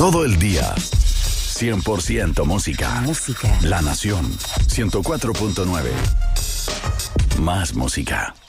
Todo el día. 100% música. Música. La Nación. 104.9. Más música.